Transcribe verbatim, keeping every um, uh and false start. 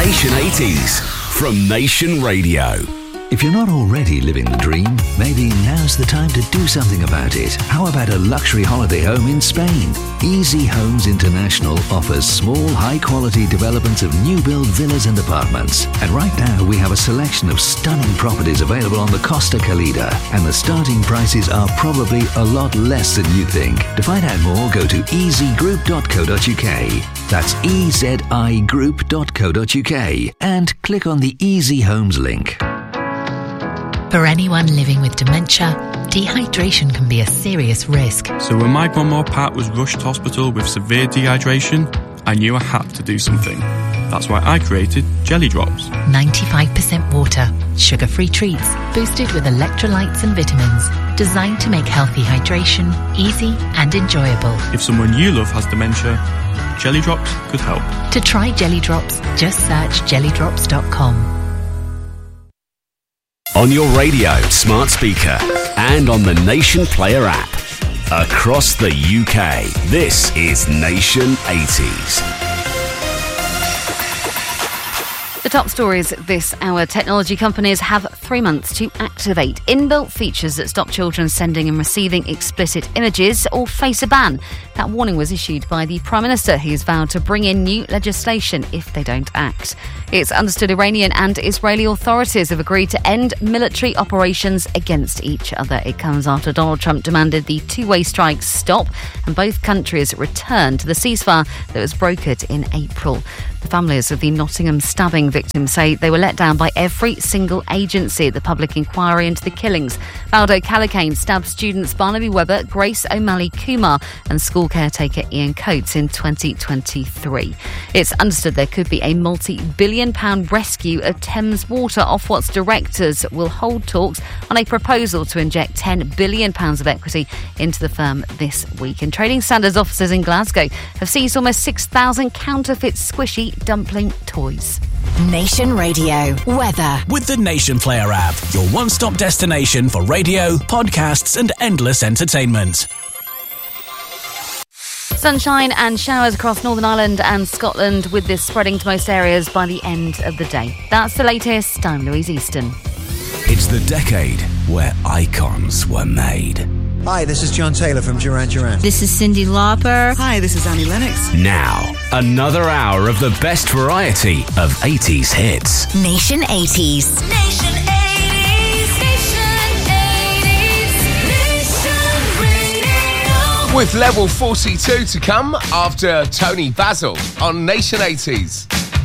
Nation eighties from Nation Radio. If you're not already living the dream, maybe now's the time to do something about it. How about a luxury holiday home in Spain? Easy Homes International offers small, high-quality developments of new-build villas and apartments. And right now, we have a selection of stunning properties available on the Costa Calida. And the starting prices are probably a lot less than you think. To find out more, go to easy group dot co dot uk. That's e z i group dot co dot uk. And click on the Easy Homes link. For anyone living with dementia, dehydration can be a serious risk. So when my grandma Pat was rushed to hospital with severe dehydration, I knew I had to do something. That's why I created Jelly Drops. ninety-five percent water, sugar-free treats, boosted with electrolytes and vitamins, designed to make healthy hydration easy and enjoyable. If someone you love has dementia, Jelly Drops could help. To try Jelly Drops, just search jelly drops dot com. On your radio, smart speaker, and on the Nation Player app. Across the U K, this is Nation eighties. The top stories this hour. Technology companies have three months to activate inbuilt features that stop children sending and receiving explicit images or face a ban. That warning was issued by the Prime Minister, who has vowed to bring in new legislation if they don't act. It's understood Iranian and Israeli authorities have agreed to end military operations against each other. It comes after Donald Trump demanded the two-way strikes stop and both countries return to the ceasefire that was brokered in April. The families of the Nottingham stabbing victims say they were let down by every single agency at the public inquiry into the killings. Valdo Callaghan stabbed students Barnaby Webber, Grace O'Malley Kumar and school caretaker Ian Coates in twenty twenty-three. It's understood there could be a multi-billion pound rescue of Thames Water. Ofwat's directors will hold talks on a proposal to inject ten billion pounds of equity into the firm this week. And trading standards officers in Glasgow have seized almost six thousand counterfeit squishy dumpling toys. Nation Radio weather with the Nation Player app, your one-stop destination for radio, podcasts and endless entertainment. Sunshine and showers across Northern Ireland and Scotland, with this spreading to most areas by the end of the day. That's the latest. I'm Louise Easton. It's the decade where icons were made. Hi, this is John Taylor from Duran Duran. This is Cyndi Lauper. Hi, this is Annie Lennox. Now, another hour of the best variety of eighties hits. Nation eighties. Nation eighties. Nation eighties. Nation Radio. With level forty-two to come after Tony Basil on Nation eighties.